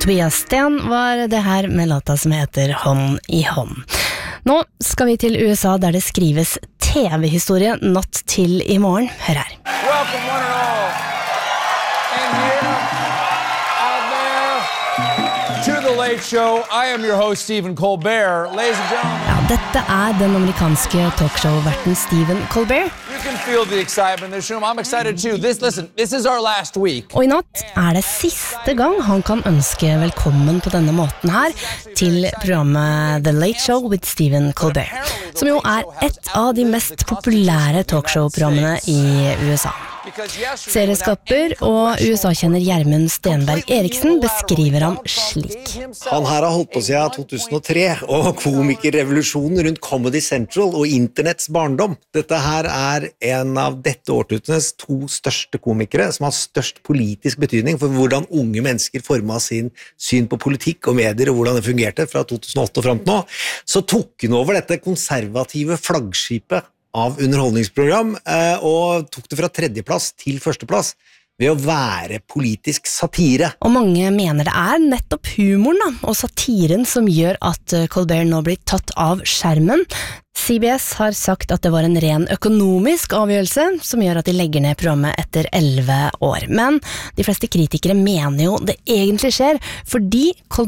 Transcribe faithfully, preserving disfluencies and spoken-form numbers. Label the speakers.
Speaker 1: Tobias Sten var det her med låta som heter Hånd i hånd. Nå skal vi til U S A der det skrives T V-historie natt til i morgen. Hør her.
Speaker 2: Welcome one and all. And here, out there, to the Late Show. I am your host, Stephen Colbert. Ladies and gentlemen.
Speaker 1: Ja, dette er den amerikanske talkshow-verten Stephen Colbert.
Speaker 2: You can feel the excitement in this room. I'm excited too. This, listen, this is our last week.
Speaker 1: Og i natt er det siste gang han kan ønske velkommen på denne måten her til programmet The Late Show with Stephen Colbert, som jo er et av de mest populære talkshow-programmene i U S A. Serieskaper og U S A-kjenner Gjermund Stenberg Eriksen beskriver ham slik.
Speaker 3: Han her har holdt på siden to tusen og tre, og komikerrevolusjonen rundt Comedy Central og internetts barndom. Dette her er en av dette årtusenes to største komikere som har størst politisk betydning for hvordan unge mennesker formet sin syn på politikk og medier og hvordan det fungerte fra to tusen og åtte og frem til nå. Så tok han over dette konservative flaggskipet av underholdningsprogram, og tok det fra tredjeplass til førsteplass ved å være politisk satire.
Speaker 1: Og mange mener det er nettopp humoren da, og satiren som gjør at Colbert nå blir tatt av skjermen. C B S har sagt at det var en ren økonomisk avgjørelse som gjør at de legger ned programmet etter elleve år. Men de fleste kritikere mener jo det egentlig skjer fordi Colbert